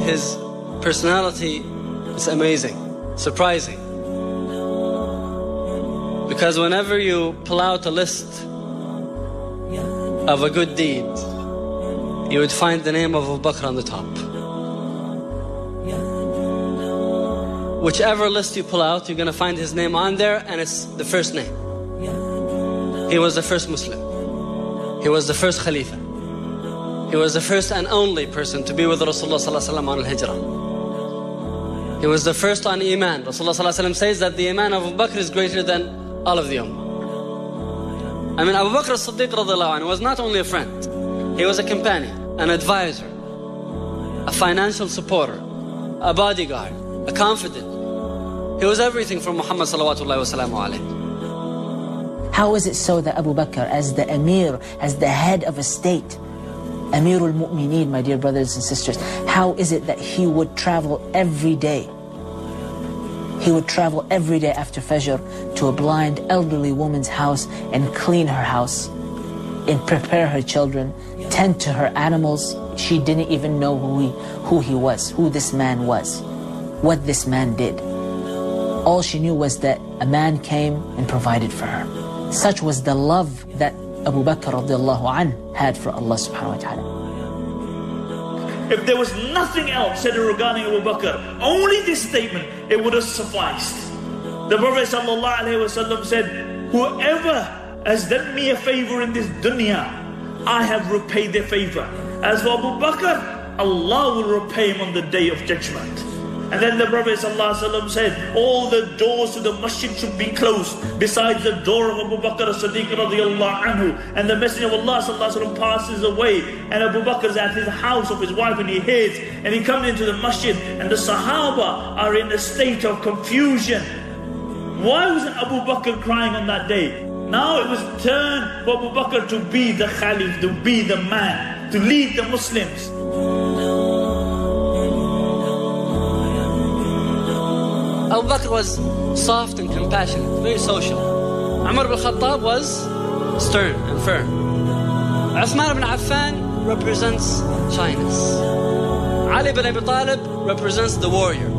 his personality is amazing, surprising. Because whenever you pull out a list of a good deed, you would find the name of Abu Bakr on the top. Whichever list you pull out, you're going to find his name on there, and it's the first name. He was the first Muslim. He was the first Khalifa. He was the first and only person to be with Rasulullah ﷺ on al-Hijrah. He was the first on Iman. Rasulullah ﷺ says that the Iman of Abu Bakr is greater than all of the Ummah. I mean, Abu Bakr as-Siddiq radiyallahu anhu was not only a friend. He was a companion, an advisor, a financial supporter, a bodyguard, a confidant. He was everything for Muhammad salawatullahi wa salamu alayhi. How is it so that Abu Bakr, as the Amir, as the head of a state, Amirul Mu'mineen, my dear brothers and sisters, how is it that he would travel every day? He would travel every day after Fajr to a blind elderly woman's house and clean her house, and prepare her children, tend to her animals. She didn't even know who he was, who this man was, what this man did. All she knew was that a man came and provided for her. Such was the love that Abu Bakr radiallahu anh had for Allah subhanahu wa ta'ala. If there was nothing else said regarding Abu Bakr, only this statement, it would have sufficed. The Prophet ﷺ said, whoever has done me a favor in this dunya, I have repaid their favor. As for Abu Bakr, Allah will repay him on the day of judgment. And then the Prophet ﷺ said, all the doors to the masjid should be closed besides the door of Abu Bakr as-Siddiq radiyallahu anhu. And the Messenger of Allah ﷺ passes away, and Abu Bakr is at his house of his wife, and he hears, and he comes into the masjid, and the Sahaba are in a state of confusion. Why wasn't Abu Bakr crying on that day? Now it was turned for Abu Bakr to be the Khalif, to be the man, to lead the Muslims. Abu Bakr was soft and compassionate, very social. Umar ibn Khattab was stern and firm. Uthman ibn Affan represents shyness. Ali ibn Abi Talib represents the warrior.